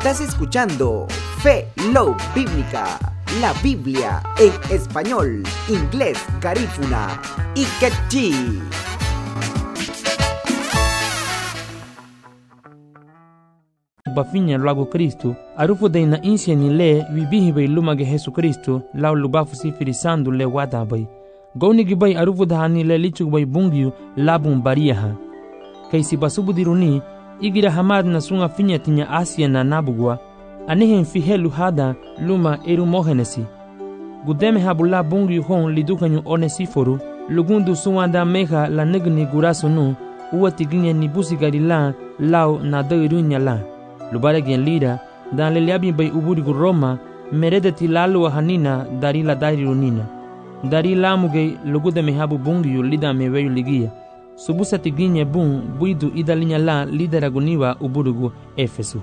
Estás escuchando Fe Love Bíblica, la Biblia en español, inglés, garífuna y quechí. Bafinya lago Kristo, arufu de na insia ni le wibihi bay lumage Yesu Kristo, lau lubafu sifiri sandu le wada bay. Goni gibay arufu da hani le lichug bay bungyu labun bariyaha. Kay si basubu diruni, igira hamad na sunga finya tinya Asia na nabugwa, anihen fihelu hada luma eru mohenesi. Gudeme habula bungyu hon lidukanyu onesiforu, lugundu suwanda meha la negni guraso nu, uwa tiginya ni busigari la, lau na dairunya la. Lubara gen lira, dan leliabi bay uburigu Roma, meredeti lalu hanina dari la dari runina. Dari lamuge lugude mehabu bungyu lida meweyu ligia. Subusa tiginye bun buidu idalinya la lidera guniwa uburigu Efesu.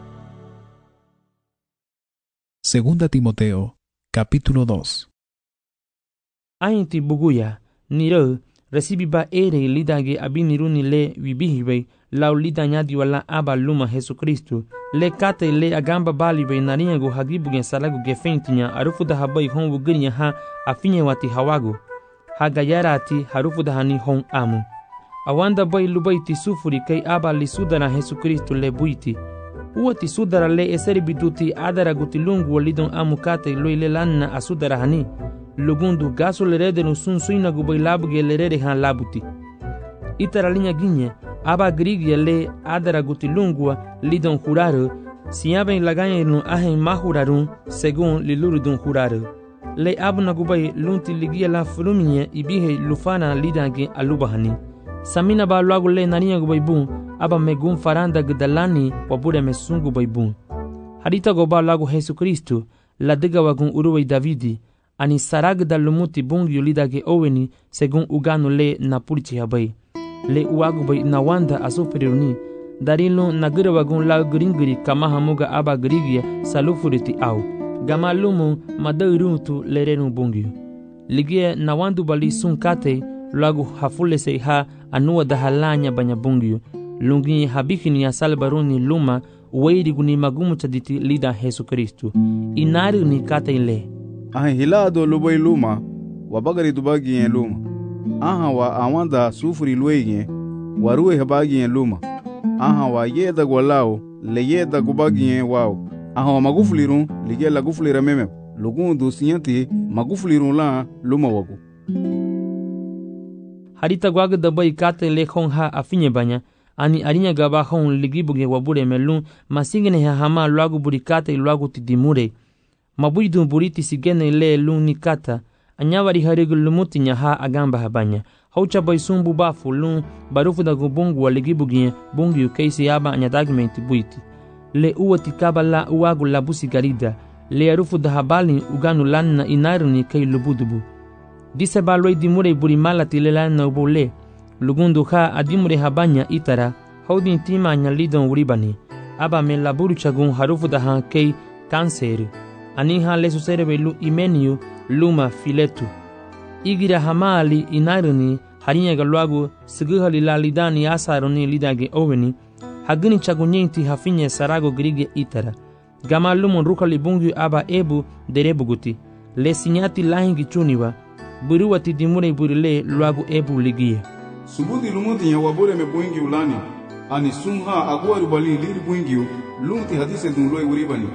Segunda Timoteo, capítulo 2. Ainti buguya, niro, recibiba ere lidage abiniruni le wibihibe, lau lidanya diwala aba luma Yesu Kristo, le kate le agamba balibe narinyago hagibugen salagu gefentinya arufu da habai hon wugirinya ha afinye wati hawago. Hagayarati harufu da hani hon amu. Awanda bai lubaiti sufuri kai aba li sudara Yesu Kristo le buiti. Uati sudara le eseri biduti adara gutilungu walidon amu kate loile lanna asudara hani. Lugundu gaso lerede no sun suina gubai labuge lerede han labuti. Itara linha ginye, aba grigia le adara gutilungua lidon juraro, siaben laganye no ahen mahurarun, según lilurudun juraro. Le abuna gubai lunti ligia la fruminye ibihe lufana lidange alubahani. Samina ba luagu le narinya gubai bun, aba megun faranda gdalani wabure mesungu bai bun. Hadita goba luagu Yesu Kristo, la diga wagun uruwei Davidi, ani sarag da lumuti bungi lidage oweni según uganu le na pulchi habai. Le uagu bai na wanda asufriruni, darilo na gira wagun la gringiri kama hamuga aba grigia salufuriti au. Gama lumu madairuntu lerenu bungi. Ligie na wandu bali sun kate, luagu hafule se ha anua da halanya banya bungi. Lungi habikini ya salbaruni luma uweiri guni magumu chaditi lida Yesu Kristo. Inari ni kate ile. Hilado lubai luma, wabagari dubagi luma. Wa awanda sufuri luege, warue habagi luma. Wa yeda gwalao, le yeda gubagi wao. Wa magufulirun, lige la gufulira meme. Lugundu siyanti, magufulirun la luma wagu. Harita gwaga dabai kate le hong ha afinye banya, ani arinya gaba hong ligibuge wabure melun, masingene hama luagu burikate luagu tidimure. Mabuidu buriti sigene le luni kata, anyawari harigu lumuti nyaha agamba habanya. Haucha baisumbu bafu lun barufu da gubungu wa ligibugie bungu yu keisi yaba anyadagmenti buiti. Le uwati kabala uwagu labusi garida, le arufu da habali uganu lanna inaruni kei lubudubu. Dise baloi dimure burimalati le lanna ubule, lugundu ha adimure habanya itara, haudin tima anyalidon uribani. Aba me laburu chagun harufu da ha kei kanseri. Aniha le suserebe lu imeniu luma filetu. Igira hamali inaruni harinya galuagu siguhali la lidani asaruni lidage oweni. Hagini chagunyenti hafinye sarago grige itara. Gama lumun rukali bungu aba ebu derebuguti. Le sinyati lahingi chuniwa. Buruwati dimure burile luagu ebu ligie. Subuti lumuti ya wabure me buingi ulani. Ani sumha aguaru bali liri buingi lumti hadise dunloi uribani.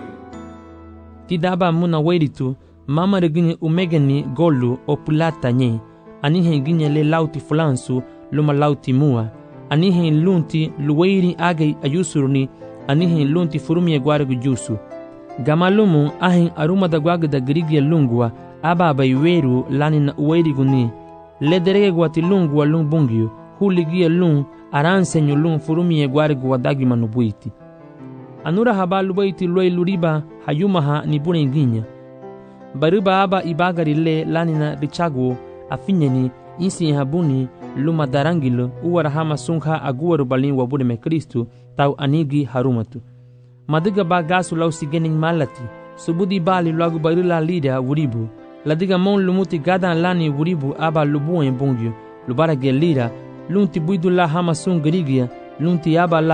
Tidaba muna weritu, mama regini umegeni golu o pulata nye, anihe ginye le lauti fulansu, luma lauti mua, anihe lunti luweiri age ayusuruni, anihe lunti furumie gwaregu jusu. Gama lumu ahin aruma da gwaga da grigia lungua, aba bayweru lani na uweiri guni, le derege gwati lungua lung bungiu, huligia lung, aransenyu lung furumie gwaregu wadagi manubuiti. Anura habalu baiti loi luriba hayumaha ni bune inginya. Baruba aba ibagari le lanina richagu afinyeni insi habuni luma darangilo uwarahama sungha aguwaru balin wabune me Kristo tau anigi harumatu. Madiga ba gasu lau sigening malati, subudi bali lagu barila lida wuribu. Ladiga mon lumuti gadan lani wuribu aba lubuen bungyu, lubara gelira, lunti buidu la hama sungrigia, lunti aba la